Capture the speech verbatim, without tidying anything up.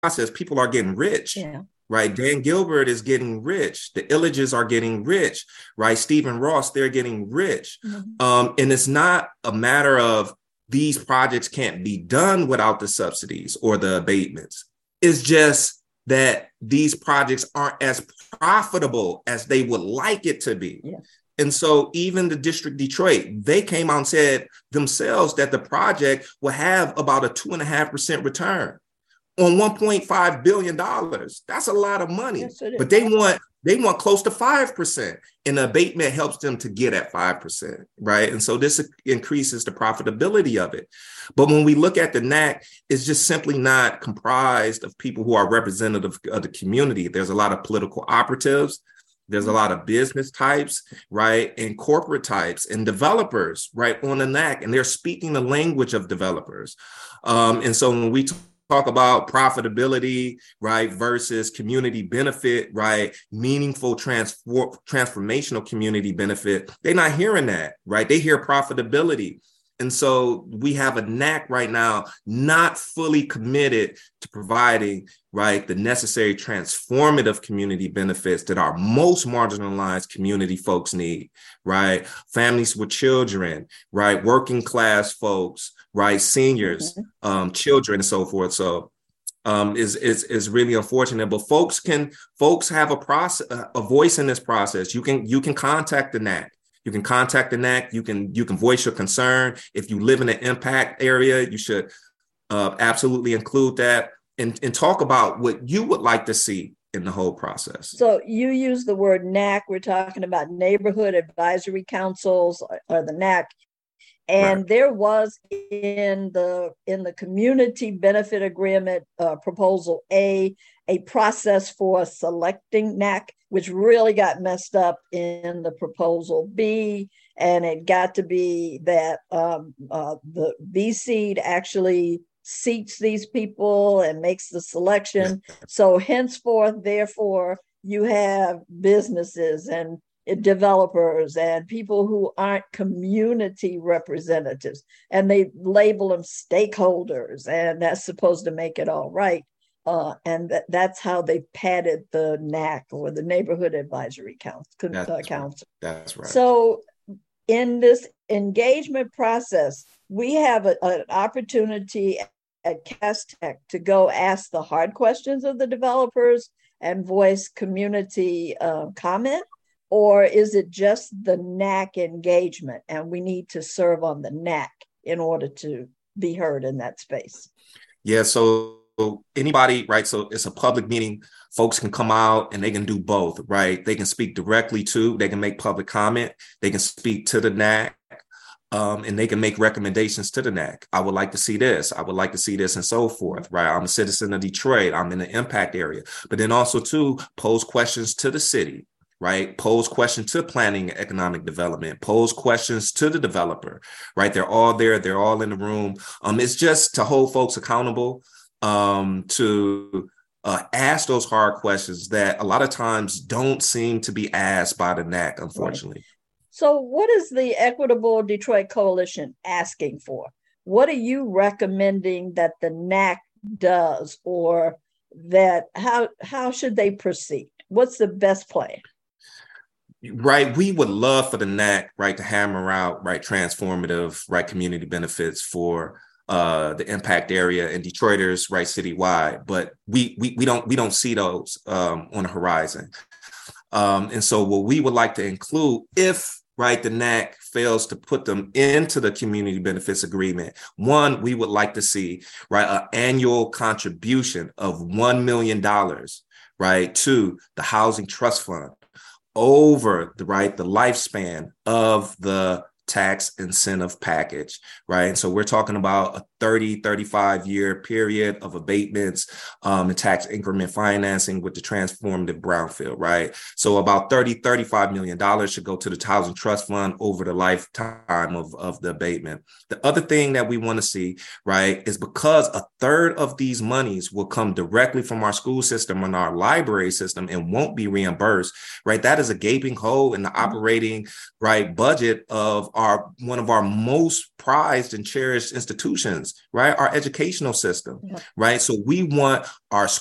process, people are getting rich. Yeah. Right. Dan Gilbert is getting rich. The Illages are getting rich. Right. Stephen Ross, they're getting rich. Mm-hmm. Um, and it's not a matter of these projects can't be done without the subsidies or the abatements. It's just that these projects aren't as profitable as they would like it to be. Yeah. And so even the District Detroit, they came out and said themselves that the project will have about a two and a half percent return on one point five billion dollars. That's a lot of money. Yes, but they want they want close to five percent. And the abatement helps them to get at five percent, right? And so this increases the profitability of it. But when we look at the N A C, it's just simply not comprised of people who are representative of the community. There's a lot of political operatives. There's a lot of business types, right? And corporate types and developers, right, on the N A C. And they're speaking the language of developers. Um, and so when we talk talk about profitability, right, versus community benefit, right, meaningful transform, transformational community benefit, they're not hearing that, right? They hear profitability. And so we have a N A C right now not fully committed to providing, right, the necessary transformative community benefits that our most marginalized community folks need, right? Families with children, right? Working class folks, right? Seniors, mm-hmm. um, children, and so forth. So um, is is is really unfortunate. But folks can folks have a process, a voice in this process. You can you can contact the N A C. You can contact the N A C. You can you can voice your concern. If you live in an impact area, you should uh, absolutely include that and, and talk about what you would like to see in the whole process. So you use the word N A C. We're talking about neighborhood advisory councils or, or the N A C. And right. there was in the in the community benefit agreement uh, proposal A, a process for selecting N A C, which really got messed up in the proposal B. And it got to be that um, uh, the V SEED actually seats these people and makes the selection. So henceforth, therefore, you have businesses and developers and people who aren't community representatives, and they label them stakeholders, and that's supposed to make it all right. Uh, and that, that's how they padded the N A C, or the Neighborhood Advisory Council. That's, uh, right. Council. That's right. So in this engagement process, we have a, an opportunity at Cass Tech to go ask the hard questions of the developers and voice community uh, comment. Or is it just the N A C engagement and we need to serve on the N A C in order to be heard in that space? Yeah, so anybody, right? So it's a public meeting. Folks can come out and they can do both, right? They can speak directly to, they can make public comment, they can speak to the N A C, um, and they can make recommendations to the N A C. I would like to see this. I would like to see this and so forth, right? I'm a citizen of Detroit. I'm in the impact area. But then also, too, pose questions to the city. Right? Pose questions to planning and economic development, pose questions to the developer, right? They're all there. They're all in the room. Um, it's just to hold folks accountable, um, to uh, ask those hard questions that a lot of times don't seem to be asked by the N A C, unfortunately. Right. So what is the Equitable Detroit Coalition asking for? What are you recommending that the N A C does, or that how, how should they proceed? What's the best plan? Right. We would love for the N A C, right, to hammer out, right, transformative, right, community benefits for uh, the impact area and Detroiters, right, citywide. But we we we don't we don't see those um, on the horizon. Um, and so what we would like to include, if right, the N A C fails to put them into the community benefits agreement, one, we would like to see, right, an annual contribution of one million dollars, right, to the Housing Trust Fund over the right the lifespan of the tax incentive package, right? And so we're talking about a thirty, thirty-five year period of abatements um, and tax increment financing with the transformative brownfield, right? So about thirty, thirty-five million dollars should go to the Housing Trust Fund over the lifetime of, of the abatement. The other thing that we want to see, right, is because a third of these monies will come directly from our school system and our library system and won't be reimbursed, right? That is a gaping hole in the operating, right, budget of our one of our most prized and cherished institutions, right? Our educational system, yeah. right? So we want our